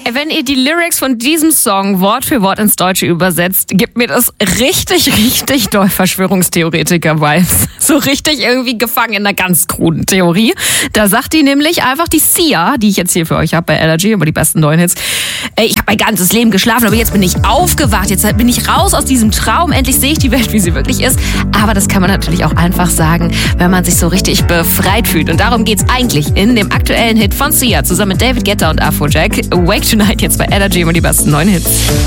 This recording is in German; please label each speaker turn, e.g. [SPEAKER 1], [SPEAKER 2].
[SPEAKER 1] Wenn ihr die Lyrics von diesem Song Wort für Wort ins Deutsche übersetzt, gibt mir das richtig doll Verschwörungstheoretiker-Vibes. So richtig irgendwie gefangen in einer ganz kruden Theorie. Da sagt die nämlich einfach, die Sia, die ich jetzt hier für euch habe bei Allergy, über die besten neuen Hits. Ich habe mein ganzes Leben geschlafen, aber jetzt bin ich aufgewacht. Jetzt bin ich raus aus diesem Traum. Endlich sehe ich die Welt, wie sie wirklich ist. Aber das kann man natürlich auch einfach sagen, wenn man sich so richtig befreit fühlt. Und darum geht's eigentlich in dem aktuellen Hit von Sia zusammen mit David Guetta und Afrojack. Wake Tonight jetzt bei Allergy, über die besten neuen Hits.